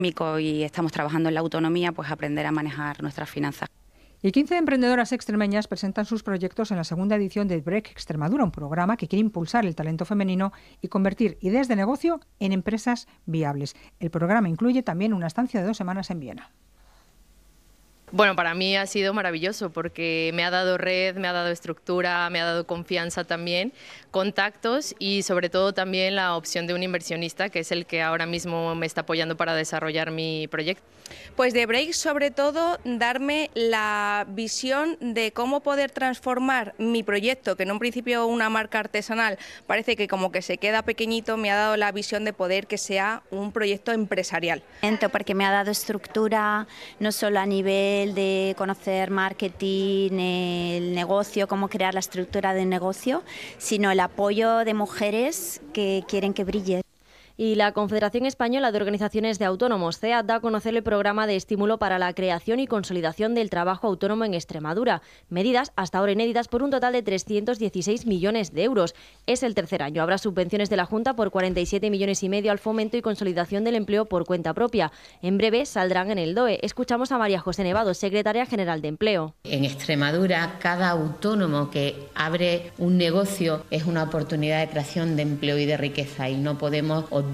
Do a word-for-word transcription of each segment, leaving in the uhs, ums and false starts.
y estamos trabajando en la autonomía, pues aprender a manejar nuestras finanzas. Y quince emprendedoras extremeñas presentan sus proyectos en la segunda edición de Break Extremadura, un programa que quiere impulsar el talento femenino y convertir ideas de negocio en empresas viables. El programa incluye también una estancia de dos semanas en Viena. Bueno, para mí ha sido maravilloso porque me ha dado red, me ha dado estructura, me ha dado confianza también, contactos y sobre todo también la opción de un inversionista, que es el que ahora mismo me está apoyando para desarrollar mi proyecto. Pues de Break, sobre todo, darme la visión de cómo poder transformar mi proyecto, que en un principio una marca artesanal parece que como que se queda pequeñito, me ha dado la visión de poder que sea un proyecto empresarial. Porque me ha dado estructura, no solo a nivel de conocer marketing, el negocio, cómo crear la estructura del negocio, sino el apoyo de mujeres que quieren que brille. Y la Confederación Española de Organizaciones de Autónomos, C E A, da a conocer el programa de estímulo para la creación y consolidación del trabajo autónomo en Extremadura. Medidas hasta ahora inéditas por un total de trescientos dieciséis millones de euros. Es el tercer año. Habrá subvenciones de la Junta por cuarenta y siete millones y medio al fomento y consolidación del empleo por cuenta propia. En breve saldrán en el D O E. Escuchamos a María José Nevado, secretaria general de Empleo. En Extremadura, cada autónomo que abre un negocio es una oportunidad de creación de empleo y de riqueza y no podemos obviarlo.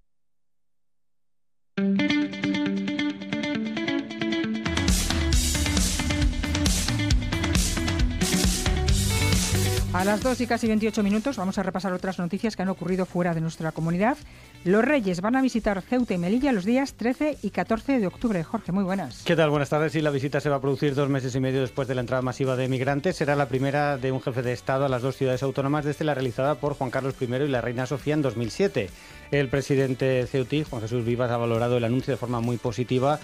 A las dos y casi veintiocho minutos vamos a repasar otras noticias que han ocurrido fuera de nuestra comunidad. Los Reyes van a visitar Ceuta y Melilla los días trece y catorce de octubre. Jorge, muy buenas. ¿Qué tal? Buenas tardes. Y la visita se va a producir dos meses y medio después de la entrada masiva de migrantes. Será la primera de un jefe de Estado a las dos ciudades autónomas desde la realizada por Juan Carlos primero y la reina Sofía en dos mil siete. El presidente ceutí, Juan Jesús Vivas, ha valorado el anuncio de forma muy positiva.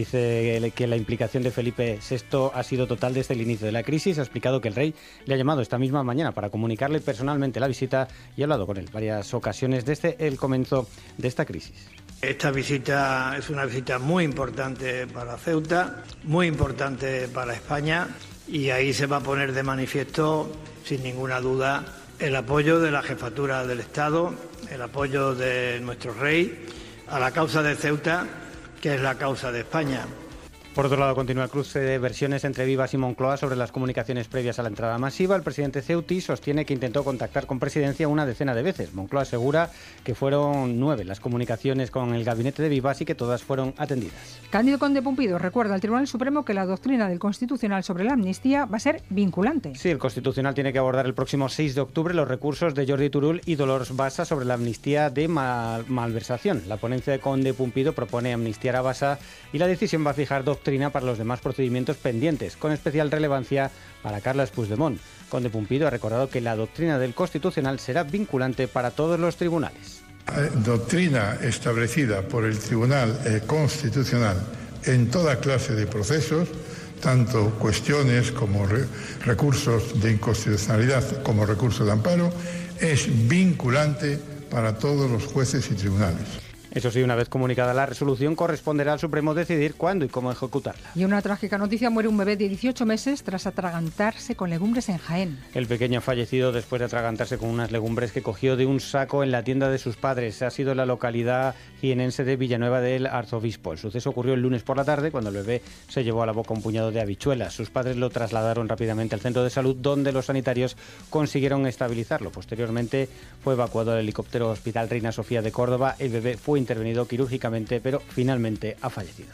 Dice que la implicación de Felipe sexto ha sido total desde el inicio de la crisis. Ha explicado que el rey le ha llamado esta misma mañana para comunicarle personalmente la visita y ha hablado con él varias ocasiones desde el comienzo de esta crisis. Esta visita es una visita muy importante para Ceuta, muy importante para España, y ahí se va a poner de manifiesto, sin ninguna duda, el apoyo de la jefatura del Estado, el apoyo de nuestro rey a la causa de Ceuta, que es la causa de España. Por otro lado, continúa el cruce de versiones entre Vivas y Moncloa sobre las comunicaciones previas a la entrada masiva. El presidente ceutí sostiene que intentó contactar con Presidencia una decena de veces. Moncloa asegura que fueron nueve las comunicaciones con el gabinete de Vivas y que todas fueron atendidas. Cándido Conde Pumpido recuerda al Tribunal Supremo que la doctrina del Constitucional sobre la amnistía va a ser vinculante. Sí, el Constitucional tiene que abordar el próximo seis de octubre los recursos de Jordi Turull y Dolors Bassa sobre la amnistía de mal malversación. La ponencia de Conde Pumpido propone amnistiar a Bassa y la decisión va a fijar doctrina para los demás procedimientos pendientes, con especial relevancia para Carles Puigdemont. Conde Pumpido ha recordado que la doctrina del Constitucional será vinculante para todos los tribunales. Eh, doctrina establecida por el Tribunal eh, Constitucional en toda clase de procesos, tanto cuestiones como re, recursos de inconstitucionalidad como recursos de amparo, es vinculante para todos los jueces y tribunales. Eso sí, una vez comunicada la resolución, corresponderá al Supremo decidir cuándo y cómo ejecutarla. Y una trágica noticia: muere un bebé de dieciocho meses tras atragantarse con legumbres en Jaén. El pequeño ha fallecido después de atragantarse con unas legumbres que cogió de un saco en la tienda de sus padres. Ha sido en la localidad jienense de Villanueva del Arzobispo. El suceso ocurrió el lunes por la tarde, cuando el bebé se llevó a la boca un puñado de habichuelas. Sus padres lo trasladaron rápidamente al centro de salud, donde los sanitarios consiguieron estabilizarlo. Posteriormente fue evacuado al helicóptero Hospital Reina Sofía de Córdoba. El bebé fue intervenido quirúrgicamente, pero finalmente ha fallecido.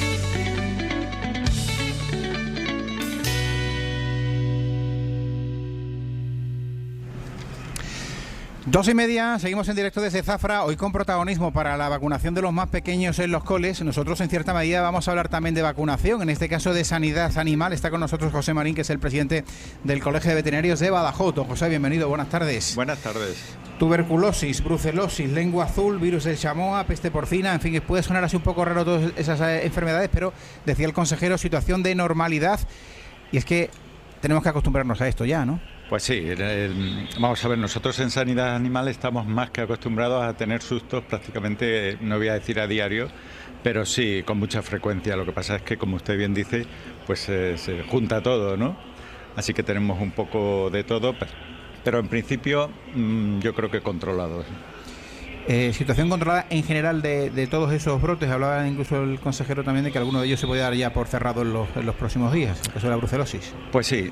Dos y media, seguimos en directo desde Zafra, hoy con protagonismo para la vacunación de los más pequeños en los coles. Nosotros en cierta medida vamos a hablar también de vacunación, en este caso de sanidad animal. Está con nosotros José Marín, que es el presidente del Colegio de Veterinarios de Badajoz. Don José, bienvenido, buenas tardes. Buenas tardes. Tuberculosis, brucelosis, lengua azul, virus del chamois, peste porcina, en fin, puede sonar así un poco raro todas esas enfermedades, pero decía el consejero, situación de normalidad, y es que tenemos que acostumbrarnos a esto ya, ¿no? Pues sí, eh, vamos a ver, nosotros en sanidad animal estamos más que acostumbrados a tener sustos prácticamente, no voy a decir a diario, pero sí, con mucha frecuencia. Lo que pasa es que, como usted bien dice, pues eh, se junta todo, ¿no? Así que tenemos un poco de todo, pero, pero en principio mmm, yo creo que controlado. Eh, situación controlada en general de, de todos esos brotes. Hablaba incluso el consejero también de que alguno de ellos se puede dar ya por cerrado en los, en los próximos días, el caso de la brucelosis. Pues sí,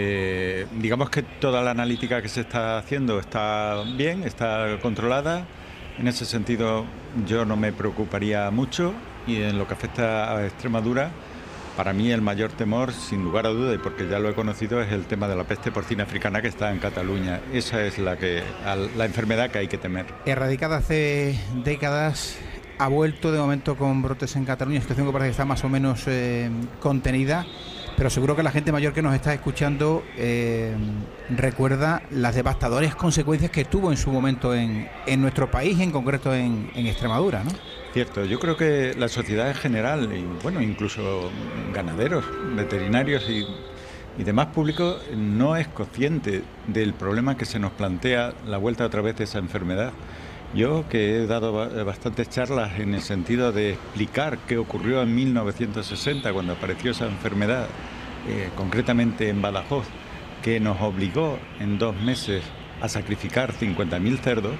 eh, digamos que toda la analítica que se está haciendo está bien, está controlada. En ese sentido yo no me preocuparía mucho, y en lo que afecta a Extremadura, para mí el mayor temor, sin lugar a duda, y porque ya lo he conocido, es el tema de la peste porcina africana que está en Cataluña. Esa es la que la enfermedad que hay que temer. Erradicada hace décadas, ha vuelto de momento con brotes en Cataluña, situación que parece que está más o menos eh, contenida, pero seguro que la gente mayor que nos está escuchando eh, recuerda las devastadoras consecuencias que tuvo en su momento en, en nuestro país, en concreto en, en Extremadura, ¿no? Cierto, yo creo que la sociedad en general, y bueno, incluso ganaderos, veterinarios y, y demás público, no es consciente del problema que se nos plantea la vuelta otra vez de esa enfermedad. Yo, que he dado bastantes charlas en el sentido de explicar qué ocurrió en mil novecientos sesenta, cuando apareció esa enfermedad, eh, concretamente en Badajoz, que nos obligó en dos meses a sacrificar cincuenta mil cerdos,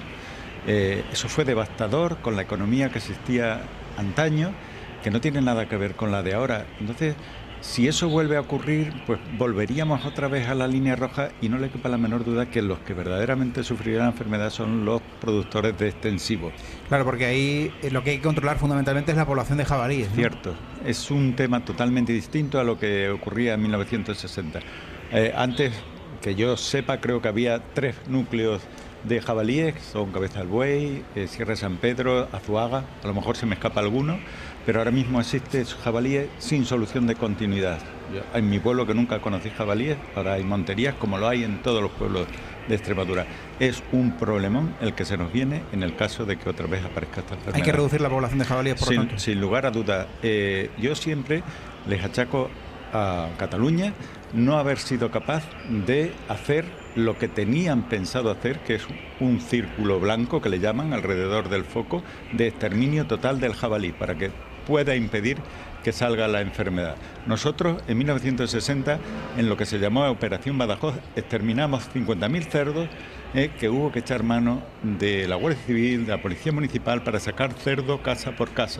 eh, eso fue devastador con la economía que existía antaño, que no tiene nada que ver con la de ahora. Entonces, si eso vuelve a ocurrir, pues volveríamos otra vez a la línea roja, y no le quepa la menor duda que los que verdaderamente sufrirán la enfermedad son los productores de extensivos. Claro, porque ahí lo que hay que controlar fundamentalmente es la población de jabalíes, ¿no? Cierto, es un tema totalmente distinto a lo que ocurría en mil novecientos sesenta. Eh, antes, que yo sepa, creo que había tres núcleos de jabalíes, son Cabeza del Buey, eh, Sierra San Pedro, Azuaga, a lo mejor se me escapa alguno, pero ahora mismo existe jabalíes sin solución de continuidad. Yo, en mi pueblo, que nunca conocí jabalíes, ahora hay monterías como lo hay en todos los pueblos de Extremadura. Es un problemón el que se nos viene en el caso de que otra vez aparezca esta enfermedad. Hay que reducir la población de jabalíes, por sin, lo tanto. Sin lugar a duda. Eh, yo siempre les achaco a Cataluña no haber sido capaz de hacer lo que tenían pensado hacer, que es un círculo blanco, que le llaman, alrededor del foco, de exterminio total del jabalí, para que pueda impedir que salga la enfermedad. Nosotros, en mil novecientos sesenta, en lo que se llamó Operación Badajoz, exterminamos cincuenta mil cerdos, eh, que hubo que echar mano de la Guardia Civil, de la Policía Municipal, para sacar cerdo casa por casa.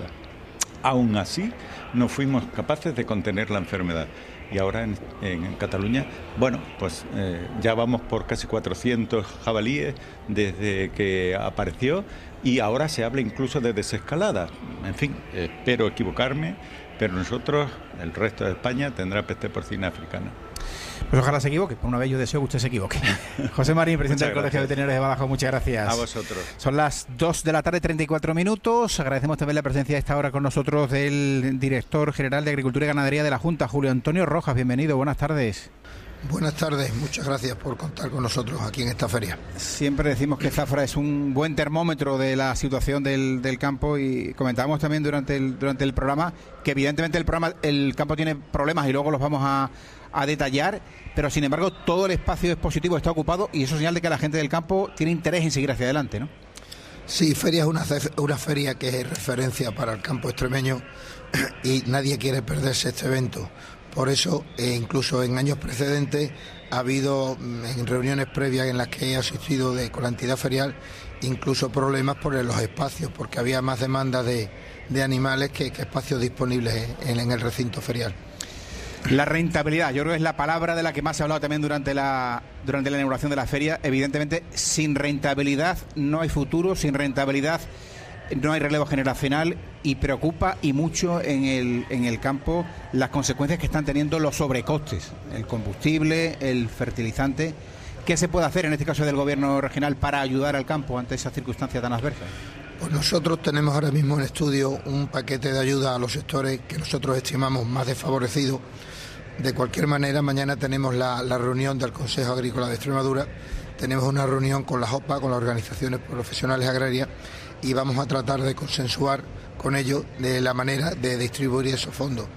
Aún así, no fuimos capaces de contener la enfermedad. Y ahora en, en Cataluña, bueno, pues eh, ya vamos por casi cuatrocientos jabalíes desde que apareció, y ahora se habla incluso de desescalada. En fin, eh, espero equivocarme, pero nosotros, el resto de España, tendrá peste porcina africana. Pues ojalá se equivoque, por una vez yo deseo que usted se equivoque. José Marín, presidente del Colegio de Veterinarios de Badajoz, muchas gracias. A vosotros. Son las dos de la tarde, treinta y cuatro minutos. Agradecemos también la presencia a esta hora con nosotros del director general de Agricultura y Ganadería de la Junta, Julio Antonio Rojas. Bienvenido, buenas tardes. Buenas tardes, muchas gracias por contar con nosotros aquí en esta feria. Siempre decimos que Zafra es un buen termómetro de la situación del, del campo, y comentábamos también durante el, durante el programa que evidentemente el programa el campo tiene problemas y luego los vamos a, a detallar, pero sin embargo todo el espacio expositivo está ocupado, y eso es señal de que la gente del campo tiene interés en seguir hacia adelante, ¿no? Sí, feria es una, una feria que es referencia para el campo extremeño y nadie quiere perderse este evento. Por eso, eh, incluso en años precedentes, ha habido en reuniones previas en las que he asistido de, con la entidad ferial, incluso problemas por los espacios, porque había más demanda de, de animales que, que espacios disponibles en, en el recinto ferial. La rentabilidad, yo creo que es la palabra de la que más se ha hablado también durante la, durante la inauguración de la feria. Evidentemente, sin rentabilidad no hay futuro, sin rentabilidad no hay relevo generacional, y preocupa y mucho en el, en el campo las consecuencias que están teniendo los sobrecostes, el combustible, el fertilizante. ¿Qué se puede hacer en este caso del gobierno regional para ayudar al campo ante esas circunstancias tan adversas? Pues nosotros tenemos ahora mismo en estudio un paquete de ayuda a los sectores que nosotros estimamos más desfavorecidos. De cualquier manera, mañana tenemos la, la reunión del Consejo Agrícola de Extremadura, tenemos una reunión con la JOPA, con las organizaciones profesionales agrarias, y vamos a tratar de consensuar con ellos de la manera de distribuir esos fondos.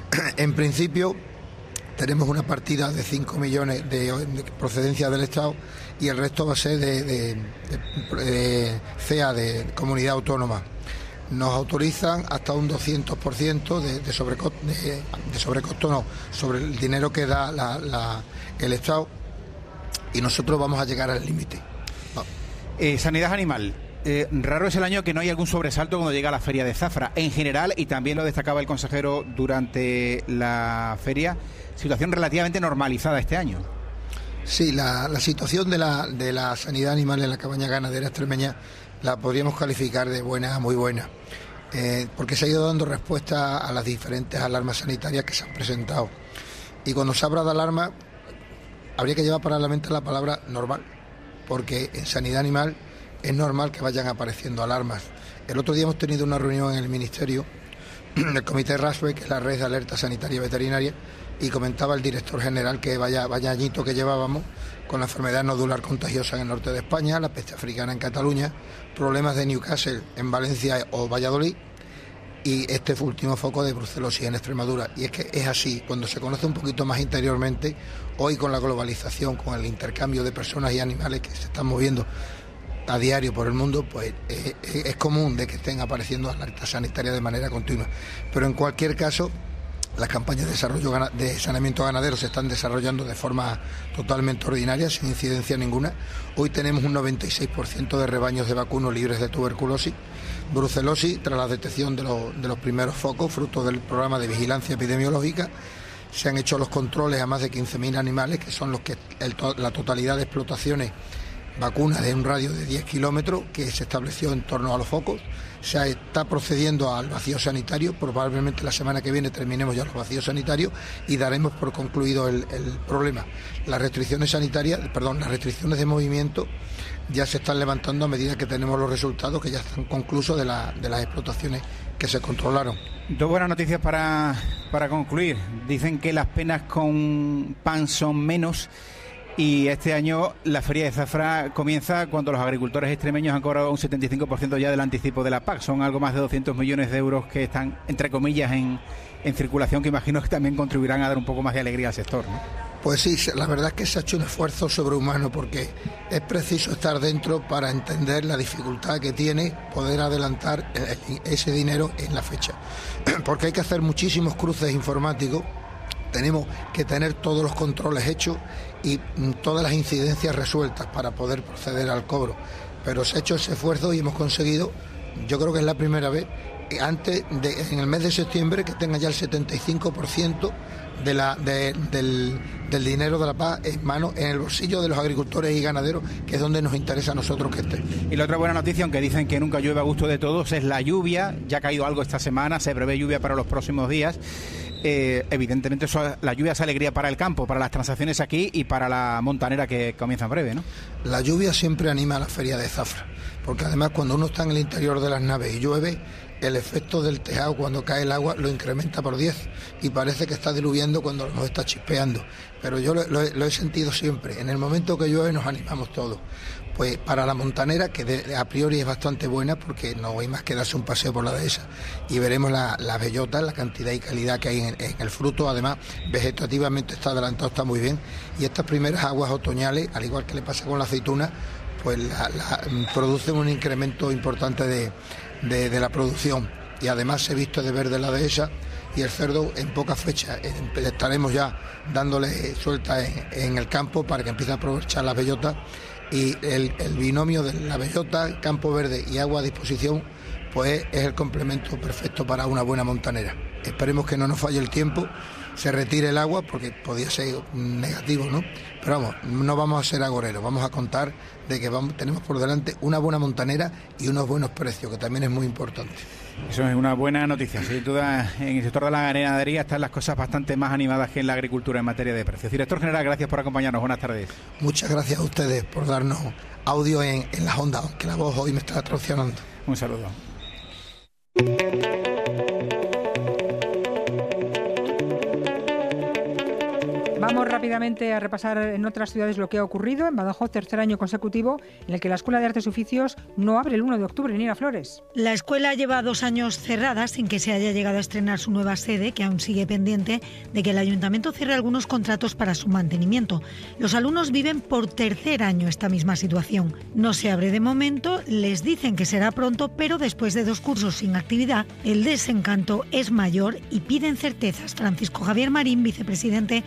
En principio tenemos una partida de cinco millones de, de procedencia del Estado, y el resto va a ser de, de, de, de C E A, de comunidad autónoma. Nos autorizan hasta un doscientos por ciento de, de, sobrecosto, de, de sobrecosto, no, sobre el dinero que da la, la, el Estado, y nosotros vamos a llegar al límite. Eh, sanidad animal. Eh, raro es el año que no hay algún sobresalto cuando llega a la Feria de Zafra. En general, y también lo destacaba el consejero durante la feria, situación relativamente normalizada este año. Sí, la, la situación de la, de la sanidad animal en la cabaña ganadera extremeña la podríamos calificar de buena a muy buena, eh, porque se ha ido dando respuesta a las diferentes alarmas sanitarias que se han presentado. Y cuando se habla de alarma, habría que llevar paralelamente la palabra normal, porque en sanidad animal es normal que vayan apareciendo alarmas. El otro día hemos tenido una reunión en el Ministerio, en el Comité RASPE, que es la Red de Alerta Sanitaria Veterinaria, y comentaba el director general que vaya, vaya añito que llevábamos con la enfermedad nodular contagiosa en el norte de España, la peste africana en Cataluña, problemas de Newcastle en Valencia o Valladolid, y este último foco de brucelosis en Extremadura. Y es que es así, cuando se conoce un poquito más interiormente, hoy con la globalización, con el intercambio de personas y animales que se están moviendo a diario por el mundo, pues eh, es común de que estén apareciendo alertas sanitarias de manera continua. Pero en cualquier caso, las campañas de desarrollo de saneamiento ganadero se están desarrollando de forma totalmente ordinaria, sin incidencia ninguna. Hoy tenemos un noventa y seis por ciento de rebaños de vacunos libres de tuberculosis. Brucelosis, tras la detección de, lo, de los primeros focos, fruto del programa de vigilancia epidemiológica, se han hecho los controles a más de quince mil animales, que son los que el, la totalidad de explotaciones vacunas de un radio de diez kilómetros que se estableció en torno a los focos. Se está procediendo al vacío sanitario, probablemente la semana que viene terminemos ya los vacíos sanitarios y daremos por concluido el, el problema. Las restricciones sanitarias, perdón, las restricciones de movimiento ya se están levantando a medida que tenemos los resultados que ya están conclusos de, la, de las explotaciones que se controlaron. Dos buenas noticias para, para concluir. Dicen que las penas con pan son menos. Y este año la Feria de Zafra comienza cuando los agricultores extremeños han cobrado un setenta y cinco por ciento ya del anticipo de la P A C. Son algo más de doscientos millones de euros que están, entre comillas, en, en circulación, que imagino que también contribuirán a dar un poco más de alegría al sector, ¿no? Pues sí, la verdad es que se ha hecho un esfuerzo sobrehumano, porque es preciso estar dentro para entender la dificultad que tiene poder adelantar ese dinero en la fecha. Porque hay que hacer muchísimos cruces informáticos. Tenemos que tener todos los controles hechos y todas las incidencias resueltas para poder proceder al cobro. Pero se ha hecho ese esfuerzo y hemos conseguido, yo creo que es la primera vez, antes de, en el mes de septiembre, que tenga ya el setenta y cinco por ciento de la, de, del, del dinero de la P A C en mano, en el bolsillo de los agricultores y ganaderos, que es donde nos interesa a nosotros que esté. Y la otra buena noticia, aunque dicen que nunca llueve a gusto de todos, es la lluvia. Ya ha caído algo esta semana, se prevé lluvia para los próximos días. Eh, evidentemente eso, la lluvia es alegría para el campo, para las transacciones aquí y para la montanera que comienza en breve, ¿no? La lluvia siempre anima a la Feria de Zafra, porque además cuando uno está en el interior de las naves y llueve, el efecto del tejado cuando cae el agua lo incrementa por diez y parece que está diluviando cuando nos está chispeando. Pero yo lo, lo, lo he sentido siempre, en el momento que llueve nos animamos todos. Pues para la montanera, que de, a priori es bastante buena, porque no hay más que darse un paseo por la dehesa y veremos las la bellotas, la cantidad y calidad que hay en, en el fruto. Además, vegetativamente está adelantado, está muy bien, y estas primeras aguas otoñales, al igual que le pasa con la aceituna, pues la, la, producen un incremento importante de, de, de la producción, y además se viste de verde la dehesa, y el cerdo en pocas fechas estaremos ya dándole suelta en, en el campo para que empiece a aprovechar las bellotas. Y el, el binomio de la bellota, campo verde y agua a disposición, pues es el complemento perfecto para una buena montanera. Esperemos que no nos falle el tiempo, se retire el agua, porque podía ser negativo, ¿no? Pero vamos, no vamos a ser agoreros, vamos a contar de que vamos, tenemos por delante una buena montanera y unos buenos precios, que también es muy importante. Eso es una buena noticia. Sin duda, en el sector de la ganadería están las cosas bastante más animadas que en la agricultura en materia de precios. Director general, gracias por acompañarnos. Buenas tardes. Muchas gracias a ustedes por darnos audio en, en las ondas, aunque la voz hoy me está traicionando. Un saludo. Vamos rápidamente a repasar en otras ciudades lo que ha ocurrido. En Badajoz, tercer año consecutivo en el que la Escuela de Artes y Oficios no abre el uno de octubre. Nina Flores. La escuela lleva dos años cerrada sin que se haya llegado a estrenar su nueva sede, que aún sigue pendiente de que el ayuntamiento cierre algunos contratos para su mantenimiento. Los alumnos viven por tercer año esta misma situación. No se abre de momento, les dicen que será pronto, pero después de dos cursos sin actividad, el desencanto es mayor y piden certezas. Francisco Javier Marín, vicepresidente de la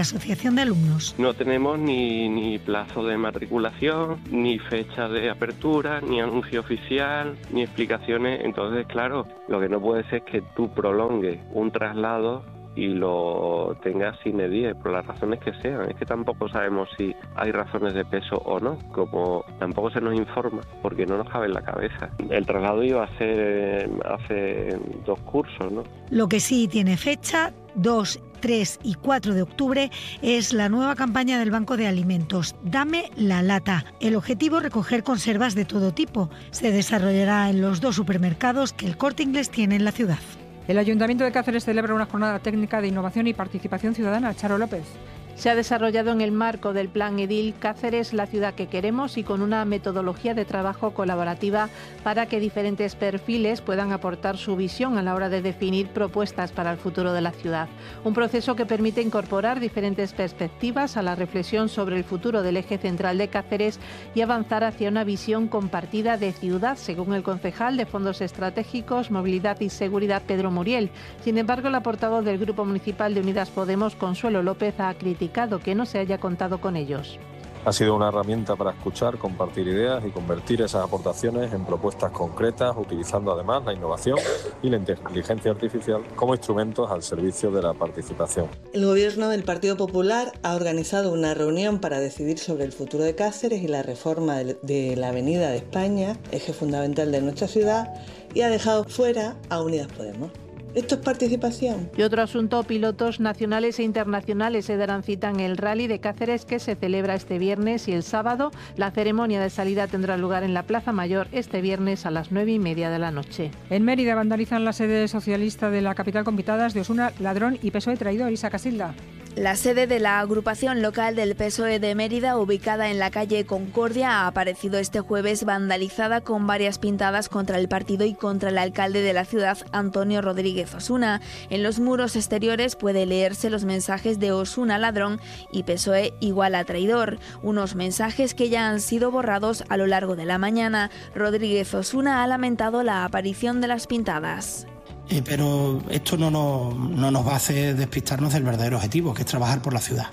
Asociación de Alumnos. No tenemos ni, ni plazo de matriculación, ni fecha de apertura, ni anuncio oficial, ni explicaciones. Entonces, claro, lo que no puede ser es que tú prolongues un traslado y lo tengas sin die, por las razones que sean. Es que tampoco sabemos si hay razones de peso o no, como tampoco se nos informa, porque no nos cabe en la cabeza. El traslado iba a ser hace dos cursos, ¿no? Lo que sí tiene fecha, dos, tres y cuatro de octubre, es la nueva campaña del Banco de Alimentos, Dame la Lata. El objetivo, recoger conservas de todo tipo. Se desarrollará en los dos supermercados que el Corte Inglés tiene en la ciudad. El Ayuntamiento de Cáceres celebra una jornada técnica de innovación y participación ciudadana. Charo López. Se ha desarrollado en el marco del Plan Edil Cáceres, la ciudad que queremos, y con una metodología de trabajo colaborativa para que diferentes perfiles puedan aportar su visión a la hora de definir propuestas para el futuro de la ciudad. Un proceso que permite incorporar diferentes perspectivas a la reflexión sobre el futuro del eje central de Cáceres y avanzar hacia una visión compartida de ciudad, según el concejal de Fondos Estratégicos, Movilidad y Seguridad, Pedro Muriel. Sin embargo, la portavoz del Grupo Municipal de Unidas Podemos, Consuelo López, ha criticado que no se haya contado con ellos. Ha sido una herramienta para escuchar, compartir ideas y convertir esas aportaciones en propuestas concretas, utilizando además la innovación y la inteligencia artificial como instrumentos al servicio de la participación. El Gobierno del Partido Popular ha organizado una reunión para decidir sobre el futuro de Cáceres y la reforma de la Avenida de España, eje fundamental de nuestra ciudad, y ha dejado fuera a Unidas Podemos. ¿Esto es participación? Y otro asunto, pilotos nacionales e internacionales se darán cita en el Rally de Cáceres, que se celebra este viernes y el sábado. La ceremonia de salida tendrá lugar en la Plaza Mayor este viernes a las nueve y media de la noche. En Mérida vandalizan la sede socialista de la capital con pitadas de Osuna, ladrón y P S O E traidor. Isa Casilda. La sede de la agrupación local del P S O E de Mérida, ubicada en la calle Concordia, ha aparecido este jueves vandalizada con varias pintadas contra el partido y contra el alcalde de la ciudad, Antonio Rodríguez Osuna. En los muros exteriores puede leerse los mensajes de Osuna ladrón y P S O E igual a traidor, unos mensajes que ya han sido borrados a lo largo de la mañana. Rodríguez Osuna ha lamentado la aparición de las pintadas. Eh, pero esto no nos, no nos va a hacer despistarnos del verdadero objetivo, que es trabajar por la ciudad.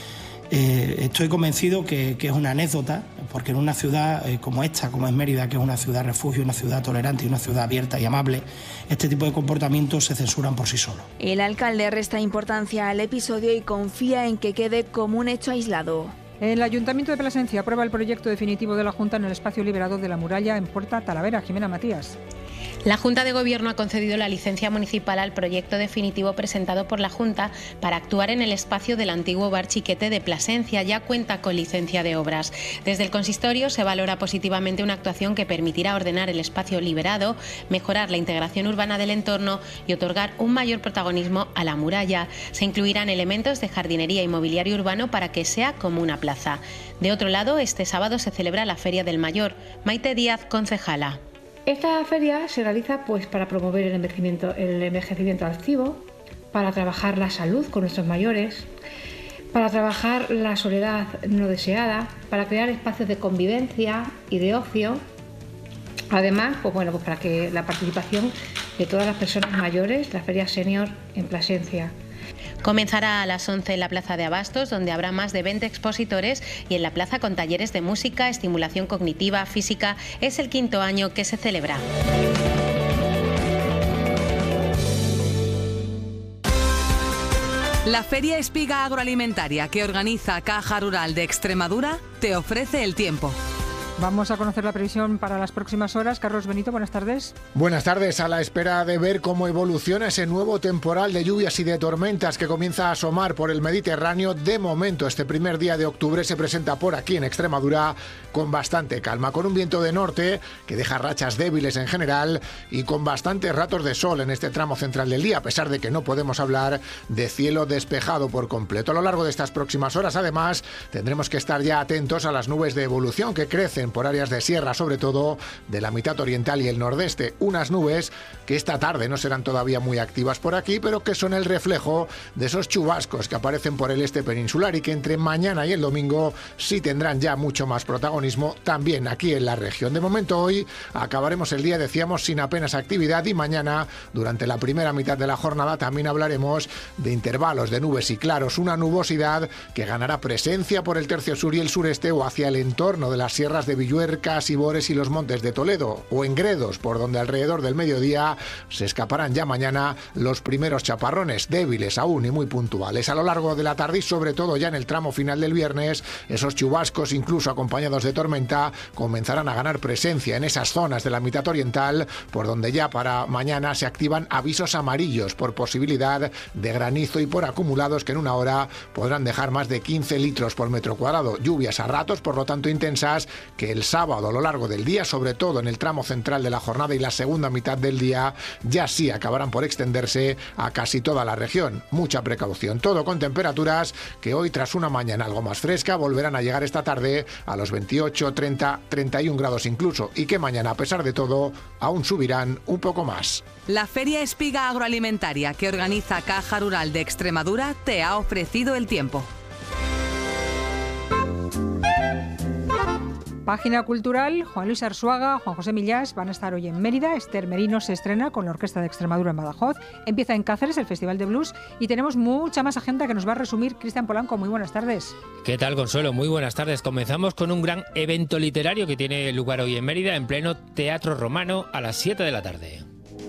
Eh, estoy convencido que, que es una anécdota, porque en una ciudad eh, como esta, como es Mérida, que es una ciudad refugio, una ciudad tolerante y una ciudad abierta y amable, este tipo de comportamientos se censuran por sí solos. El alcalde resta importancia al episodio y confía en que quede como un hecho aislado. El Ayuntamiento de Plasencia aprueba el proyecto definitivo de la Junta en el espacio liberado de la muralla en Puerta Talavera. Jimena Matías. La Junta de Gobierno ha concedido la licencia municipal al proyecto definitivo presentado por la Junta para actuar en el espacio del antiguo bar Chiquete de Plasencia. Ya cuenta con licencia de obras. Desde el consistorio se valora positivamente una actuación que permitirá ordenar el espacio liberado, mejorar la integración urbana del entorno y otorgar un mayor protagonismo a la muralla. Se incluirán elementos de jardinería y mobiliario urbano para que sea como una plaza. De otro lado, este sábado se celebra la Feria del Mayor. Maite Díaz, concejala. Esta feria se realiza pues para promover el envejecimiento, el envejecimiento activo, para trabajar la salud con nuestros mayores, para trabajar la soledad no deseada, para crear espacios de convivencia y de ocio. Además, pues bueno, pues para que la participación de todas las personas mayores, la feria senior en Plasencia. Comenzará a las once en la Plaza de Abastos, donde habrá más de veinte expositores, y en la plaza con talleres de música, estimulación cognitiva, física. Es el quinto año que se celebra. La Feria Espiga Agroalimentaria que organiza Caja Rural de Extremadura te ofrece el tiempo. Vamos a conocer la previsión para las próximas horas. Carlos Benito, buenas tardes. Buenas tardes, a la espera de ver cómo evoluciona ese nuevo temporal de lluvias y de tormentas que comienza a asomar por el Mediterráneo. De momento, este primer día de octubre se presenta por aquí en Extremadura con bastante calma, con un viento de norte que deja rachas débiles en general y con bastantes ratos de sol en este tramo central del día, a pesar de que no podemos hablar de cielo despejado por completo. A lo largo de estas próximas horas, además, tendremos que estar ya atentos a las nubes de evolución que crecen por áreas de sierra, sobre todo de la mitad oriental y el nordeste. Unas nubes que esta tarde no serán todavía muy activas por aquí, pero que son el reflejo de esos chubascos que aparecen por el este peninsular y que entre mañana y el domingo sí tendrán ya mucho más protagonismo también aquí en la región. De momento hoy acabaremos el día, decíamos, sin apenas actividad, y mañana, durante la primera mitad de la jornada, también hablaremos de intervalos de nubes y claros, una nubosidad que ganará presencia por el tercio sur y el sureste o hacia el entorno de las sierras de Villuerca, Sibores y los montes de Toledo, o en Gredos, por donde alrededor del mediodía se escaparán ya mañana los primeros chaparrones, débiles aún y muy puntuales. A lo largo de la tarde y sobre todo ya en el tramo final del viernes, esos chubascos, incluso acompañados de tormenta, comenzarán a ganar presencia en esas zonas de la mitad oriental, por donde ya para mañana se activan avisos amarillos por posibilidad de granizo y por acumulados que en una hora podrán dejar más de quince litros por metro cuadrado. Lluvias a ratos, por lo tanto intensas, que el sábado a lo largo del día, sobre todo en el tramo central de la jornada y la segunda mitad del día, ya sí acabarán por extenderse a casi toda la región. Mucha precaución. Todo con temperaturas que hoy, tras una mañana algo más fresca, volverán a llegar esta tarde a los veintiocho, treinta, treinta y un grados incluso, y que mañana, a pesar de todo, aún subirán un poco más. La Feria Espiga Agroalimentaria que organiza Caja Rural de Extremadura te ha ofrecido el tiempo. Página cultural, Juan Luis Arzuaga, Juan José Millás van a estar hoy en Mérida. Esther Merino se estrena con la Orquesta de Extremadura en Badajoz. Empieza en Cáceres el Festival de Blues y tenemos mucha más agenda que nos va a resumir Cristian Polanco. Muy buenas tardes. ¿Qué tal, Consuelo? Muy buenas tardes. Comenzamos con un gran evento literario que tiene lugar hoy en Mérida, en pleno Teatro Romano, a las siete de la tarde.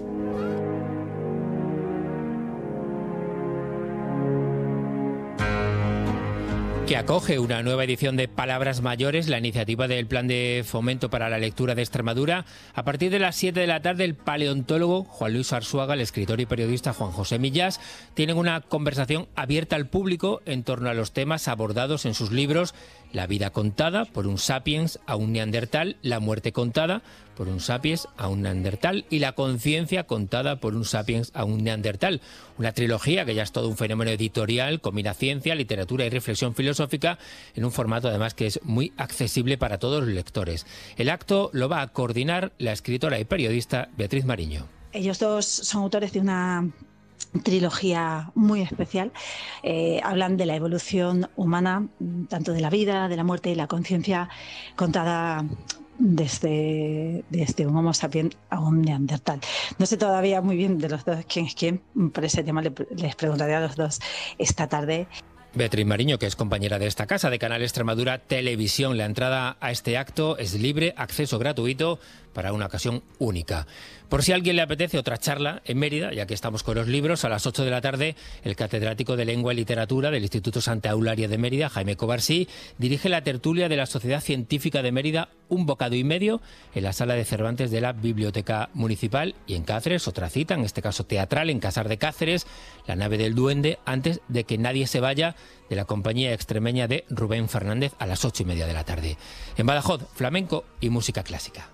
Que acoge una nueva edición de Palabras Mayores, la iniciativa del Plan de Fomento para la Lectura de Extremadura. A partir de las siete de la tarde, el paleontólogo Juan Luis Arzuaga, el escritor y periodista Juan José Millás tienen una conversación abierta al público en torno a los temas abordados en sus libros: La vida contada, por un sapiens a un neandertal; La muerte contada, por un sapiens a un neandertal; y La conciencia contada, por un sapiens a un neandertal. Una trilogía que ya es todo un fenómeno editorial, combina ciencia, literatura y reflexión filosófica en un formato además que es muy accesible para todos los lectores. El acto lo va a coordinar la escritora y periodista Beatriz Mariño. Ellos dos son autores de una trilogía muy especial. Eh, hablan de la evolución humana, tanto de la vida, de la muerte y la conciencia, contada desde, desde un Homo sapiens a un neandertal. No sé todavía muy bien de los dos quién es quién, por ese tema les preguntaré a los dos esta tarde. Beatriz Mariño, que es compañera de esta casa, de Canal Extremadura Televisión. La entrada a este acto es libre, acceso gratuito, para una ocasión única. Por si a alguien le apetece otra charla en Mérida, ya que estamos con los libros, a las ocho de la tarde, el catedrático de Lengua y Literatura del Instituto Santa Eulalia de Mérida, Jaime Covarsí, dirige la tertulia de la Sociedad Científica de Mérida, Un bocado y medio, en la Sala de Cervantes de la Biblioteca Municipal. Y en Cáceres, otra cita, en este caso teatral, en Casar de Cáceres, La nave del duende, antes de que nadie se vaya, de la compañía extremeña de Rubén Fernández, a las ocho y media de la tarde. En Badajoz, flamenco y música clásica.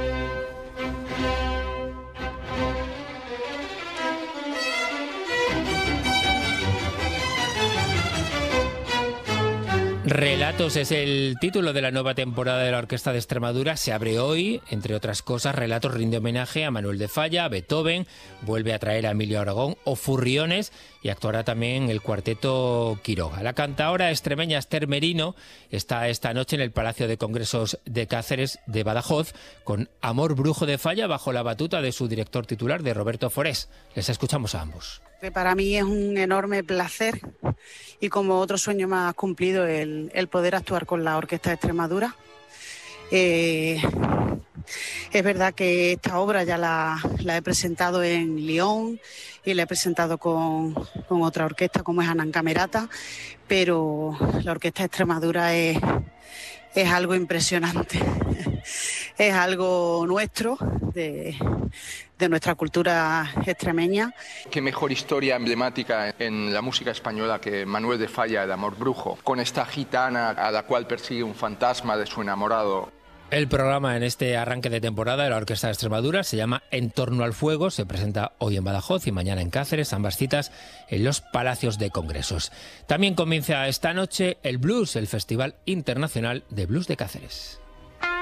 Relatos es el título de la nueva temporada de la Orquesta de Extremadura. Se abre hoy, entre otras cosas. Relatos rinde homenaje a Manuel de Falla, a Beethoven, vuelve a traer a Emilio Aragón o Furriones, y actuará también el cuarteto Quiroga. La cantaora extremeña Esther Merino está esta noche en el Palacio de Congresos de Cáceres de Badajoz con Amor Brujo de Falla, bajo la batuta de su director titular, de Roberto Forés. Les escuchamos a ambos. Para mí es un enorme placer y como otro sueño más cumplido el, el poder actuar con la Orquesta de Extremadura. Eh, es verdad que esta obra ya la, la he presentado en Lyon y la he presentado con, con otra orquesta como es Anán Camerata, pero la Orquesta de Extremadura es, es algo impresionante. Es algo nuestro, de, de nuestra cultura extremeña. Qué mejor historia emblemática en la música española que Manuel de Falla, el Amor Brujo, con esta gitana a la cual persigue un fantasma de su enamorado. El programa en este arranque de temporada de la Orquesta de Extremadura se llama En torno al fuego, se presenta hoy en Badajoz y mañana en Cáceres, ambas citas en los Palacios de Congresos. También comienza esta noche el Blues, el Festival Internacional de Blues de Cáceres.